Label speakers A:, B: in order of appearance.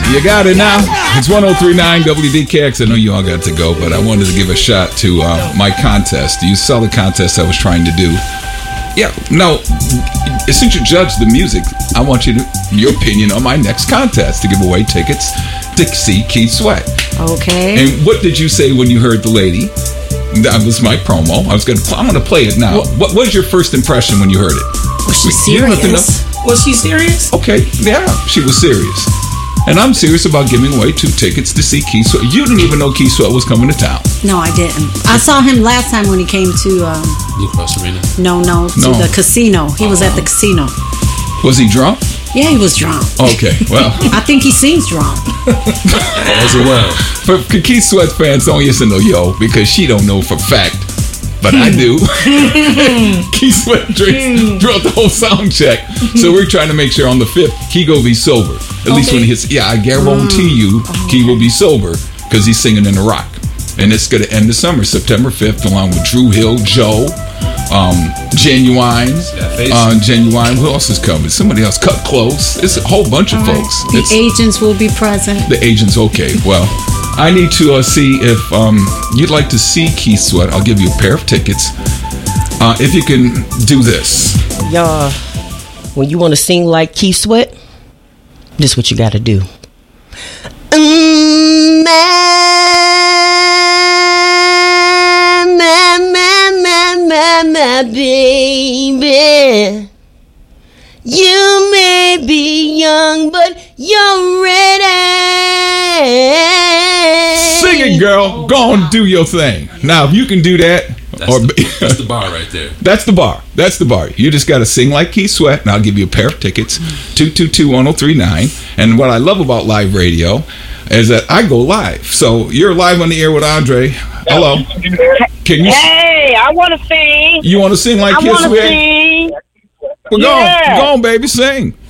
A: You got it now. It's 103.9 WDKX. I know you all got to go, but I wanted to give a shot to my contest. You saw the contest I was trying to do. Yeah, no, since you judge the music, I want your opinion on my next contest to give away tickets to see Keith Sweat.
B: Okay.
A: And what did you say when you heard the lady? That was my promo. I'm gonna play it now. What was your first impression when you heard it?
B: Was she serious?
C: Was she serious?
A: Okay, yeah, she was serious. And I'm serious about giving away 2 tickets to see Keith Sweat. You didn't even know Keith Sweat was coming to town.
B: No, I didn't. I saw him last time when he came to...
C: Blue Cross Arena?
B: No, to the casino. He was at the casino.
A: Was he drunk?
B: Yeah, he was drunk.
A: Okay, well...
B: I think he seems drunk.
C: As well.
A: For Keith Sweat fans, don't listen to Yo, because she don't know for fact. But I do. Keith Sweat drinks throughout the whole sound check. So we're trying to make sure on the 5th, he will be sober. At least when he's... Yeah, I guarantee you, he will be sober because he's singing in the Rock. And it's going to end the summer, September 5th, along with Drew Hill, Joe, Genuine. Genuine. Who else is coming? Somebody else. Cut Close. It's a whole bunch of folks.
B: The agents will be present.
A: The agents, okay. Well, I need to see if you'd like to see Keith Sweat. I'll give you a pair of tickets. If you can do this.
D: Y'all, when you want to sing like Keith Sweat, this is what you got to do. My baby, you may be young, but you're ready.
A: Sing it, girl. Go on, do your thing. Now, if you can do that,
C: that's the bar right there.
A: That's the bar. That's the bar. You just got to sing like Keith Sweat, and I'll give you a pair of tickets. 222-1039. And what I love about live radio is that I go live. So you're live on the air with Andre. Hello. Can you?
E: Hey, I want to sing.
A: You want to sing like Keith Sweat?
E: Sing.
A: Well, go on, baby, sing.